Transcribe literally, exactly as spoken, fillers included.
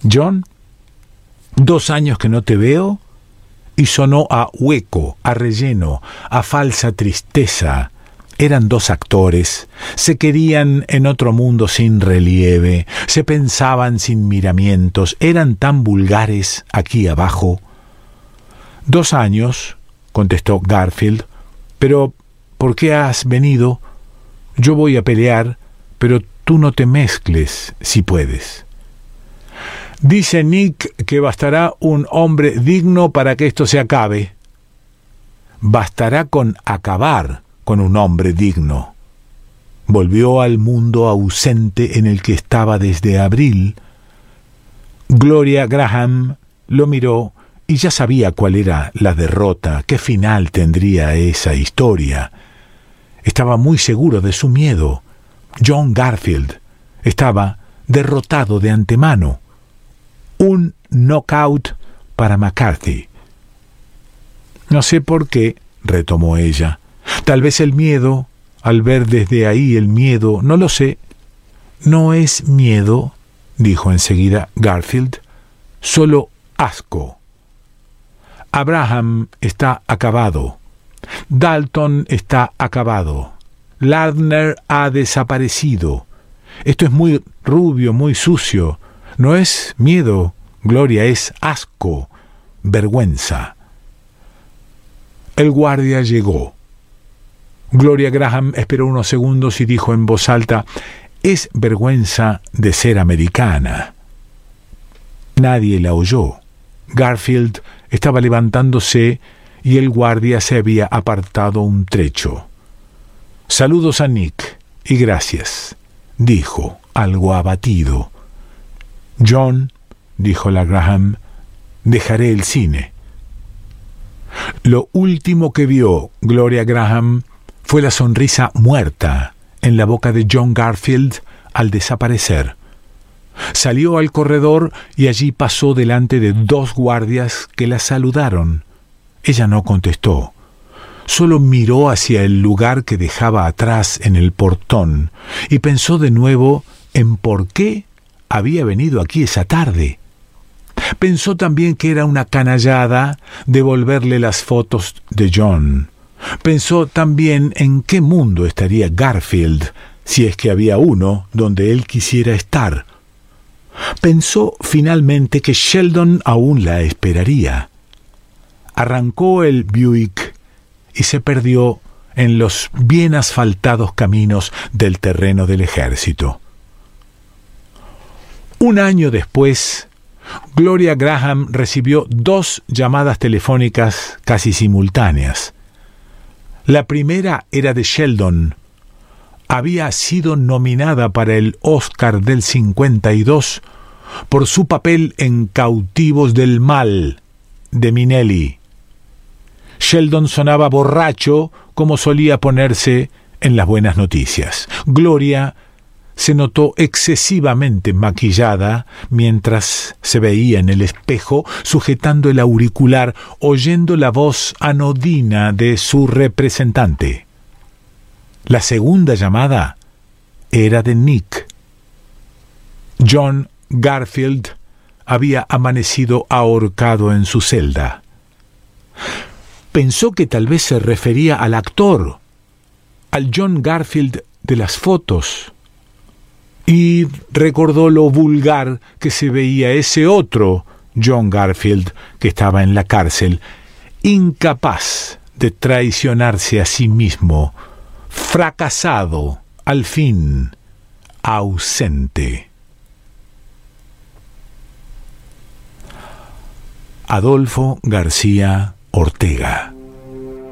John, dos años que no te veo, y sonó a hueco, a relleno, a falsa tristeza. Eran dos actores, se querían en otro mundo sin relieve, se pensaban sin miramientos, eran tan vulgares aquí abajo. Dos años, contestó Garfield, pero ¿por qué has venido? Yo voy a pelear, pero tú no te mezcles si puedes. Dice Nick que bastará un hombre digno para que esto se acabe. Bastará con acabar con un hombre digno. Volvió al mundo ausente en el que estaba desde abril. Gloria Graham lo miró y ya sabía cuál era la derrota, qué final tendría esa historia. Estaba muy seguro de su miedo. John Garfield estaba derrotado de antemano. Un knockout para McCarthy. No sé por qué, retomó ella. Tal vez el miedo, al ver desde ahí el miedo, no lo sé. No es miedo, dijo enseguida Garfield, solo asco. Abraham está acabado. Dalton está acabado. Lardner ha desaparecido. Esto es muy rubio, muy sucio. No es miedo, Gloria, es asco, vergüenza. El guardia llegó. Gloria Graham esperó unos segundos y dijo en voz alta: «Es vergüenza de ser americana». Nadie la oyó. Garfield estaba levantándose y el guardia se había apartado un trecho. «Saludos a Nick y gracias», dijo, algo abatido. «John», dijo la Graham, «dejaré el cine». Lo último que vio Gloria Graham fue la sonrisa muerta en la boca de John Garfield al desaparecer. Salió al corredor y allí pasó delante de dos guardias que la saludaron. Ella no contestó. Solo miró hacia el lugar que dejaba atrás en el portón y pensó de nuevo en por qué había venido aquí esa tarde. Pensó también que era una canallada devolverle las fotos de John. Pensó también en qué mundo estaría Garfield, si es que había uno donde él quisiera estar. Pensó finalmente que Sheldon aún la esperaría. Arrancó el Buick y se perdió en los bien asfaltados caminos del terreno del ejército. Un año después, Gloria Graham recibió dos llamadas telefónicas casi simultáneas. La primera era de Sheldon. Había sido nominada para el Oscar del cincuenta y dos por su papel en Cautivos del Mal, de Minnelli. Sheldon sonaba borracho, como solía ponerse en las buenas noticias. Gloria se notó excesivamente maquillada mientras se veía en el espejo, sujetando el auricular, oyendo la voz anodina de su representante. La segunda llamada era de Nick. John Garfield había amanecido ahorcado en su celda. Pensó que tal vez se refería al actor, al John Garfield de las fotos, y recordó lo vulgar que se veía ese otro John Garfield que estaba en la cárcel, incapaz de traicionarse a sí mismo, fracasado, al fin, ausente. Adolfo García Ortega.